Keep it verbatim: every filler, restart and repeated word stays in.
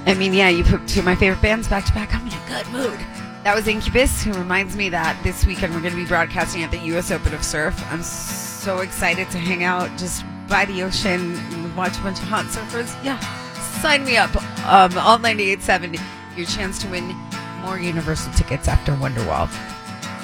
I mean, yeah, you put two of my favorite bands back to back. I'm in a good mood. That was Incubus, who reminds me that this weekend we're going to be broadcasting at the U S Open of Surf. I'm so excited to hang out just by the ocean and watch a bunch of hot surfers. Yeah, sign me up. Um, all ninety-eight point seven, your chance to win more Universal tickets after Wonderwall.